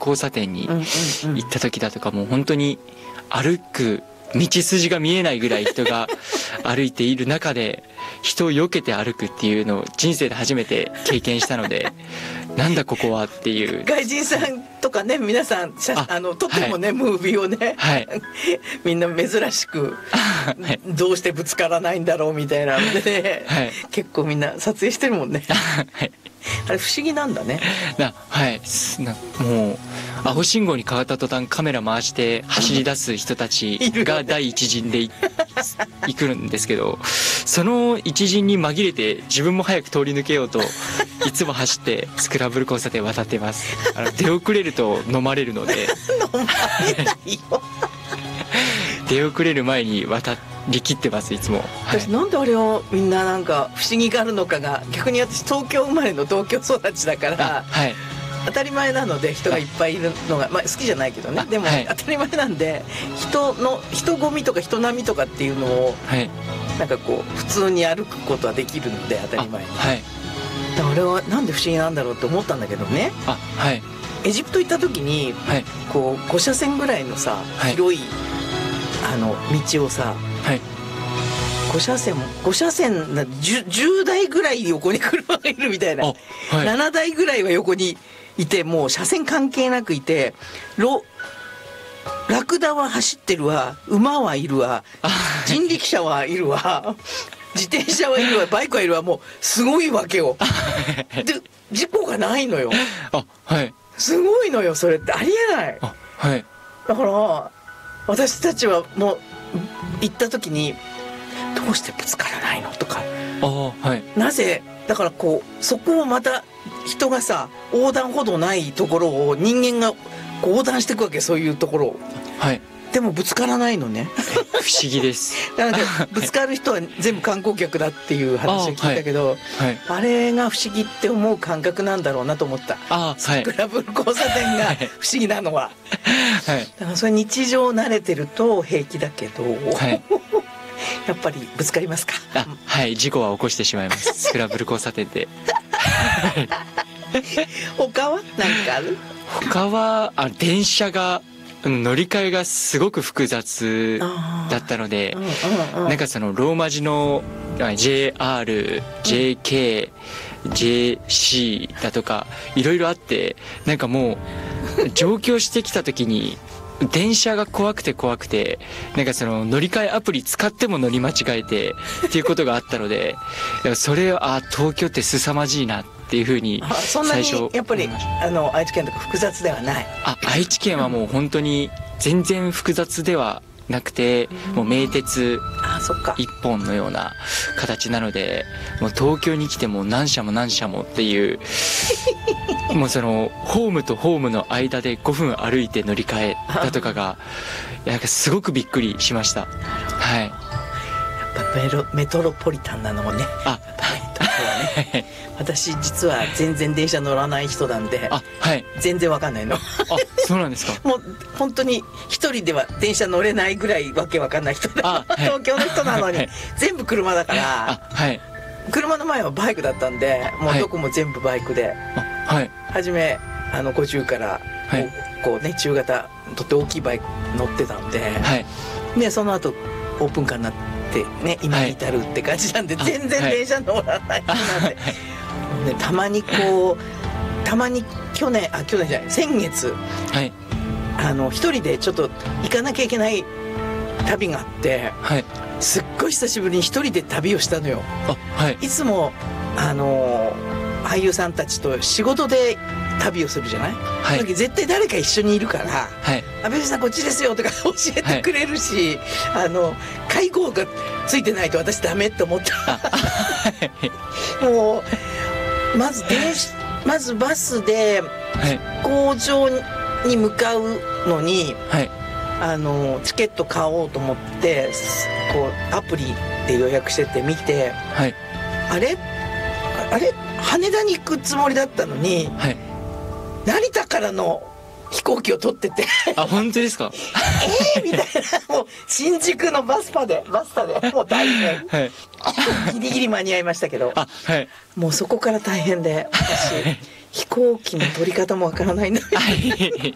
交差点に行った時だとかもう本当に歩く道筋が見えないぐらい人が歩いている中で人を避けて歩くっていうのを人生で初めて経験したのでなんだここはっていう。 外人さんとかね皆さん撮ってもね、はい、ムービーをね、はい、みんな珍しく、はい、どうしてぶつからないんだろうみたいなのでね、はい、結構みんな撮影してるもんね、はい、あれ不思議なんだね。 はい、もう青信号に変わった途端カメラ回して走り出す人たちが第一陣で行くんですけど、その一陣に紛れて自分も早く通り抜けようといつも走ってスクランブル交差点渡ってます。出遅れると飲まれるので飲まれないよ出遅れる前に渡りきってますいつも、はい、 私なんであれをみんななんか不思議があるのかが、逆に私東京生まれの東京育ちだから、はい、当たり前なので人がいっぱいいるのが、まあ、好きじゃないけどね、でも当たり前なんで人混みとか人並みとかっていうのを、はい、なんかこう普通に歩くことはできるので当たり前に、はい、だからあれはなんで不思議なんだろうって思ったんだけどね、はい、エジプト行った時に、はい、こう5車線ぐらいのさ、はい、広い道をさ、はい、5車線10台ぐらい横に車がいるみたいな、はい、7台ぐらいは横にいて、もう車線関係なくいて、ラクダは走ってるわ、馬はいるわ、人力車はいるわ自転車はいるわ、バイクはいるわ、もうすごいわけよで事故がないのよ。はい、すごいのよ、それってありえない。はい、だから私たちはもう行った時にどうしてぶつからないのとか、はい、なぜだからこうそこをまた人がさ横断歩道ないところを人間がこう横断していくわけ、そういうところを、はい、でもぶつからないのね不思議ですなのでぶつかる人は全部観光客だっていう話を聞いたけど、はい、あれが不思議って思う感覚なんだろうなと思った。スクランブル交差点が不思議なのは、はい、だからそれ日常慣れてると平気だけど、はい、やっぱりぶつかりますか。 はい、事故は起こしてしまいますスクランブル交差点で他は何かある？ 他は電車が乗り換えがすごく複雑だったので、なんかそのローマ字の JR、JK、JC だとかいろいろあって、なんかもう上京してきた時に電車が怖くてなんかその乗り換えアプリ使っても乗り間違えてっていうことがあったので、それは東京って凄まじいなっていうふうにそんなにやっぱり愛知県とか複雑ではない？ 愛知県はもう本当に全然複雑ではなくて、もう名鉄一本のような形なので、もう東京に来ても何社もっていうもうそのホームとホームの間で5分歩いて乗り換えだとかがなんかすごくびっくりしました。はい、やっぱメトロポリタンなのもね、ね私実は全然電車乗らない人なんで、はい、全然わかんないのそうなんですかもう本当に一人では電車乗れないぐらいわけわかんない人で、はい、東京の人なのに、はい、全部車だから、はい、車の前はバイクだったんで、もうどこも全部バイクで、はい、初め50からこうね中型とって大きいバイク乗ってたんで、はい、でその後オープンカーになってね今に至るって感じなんで、全然電車乗らないなんで、ね、たまに去年じゃない先月、はい、一人でちょっと行かなきゃいけない旅があって、はい、すっごい久しぶりに一人で旅をしたのよ。はい、いつも俳優さんたちと仕事で旅をするじゃない、はい、絶対誰か一緒にいるから、はい、安倍さんこっちですよとか教えてくれるし、はい、介護がついてないと私ダメって思ったもうまずバスで飛行場に向かうのに、はい、チケット買おうと思ってこうアプリで予約してて見て、はい、あれ羽田に行くつもりだったのに、はい、成田からの飛行機を取ってて本当ですかみたいな、もう新宿のバスタでもう大変、はい、ギリギリ間に合いましたけど、はい、もうそこから大変で、私飛行機の取り方もわからないんだけど、はい、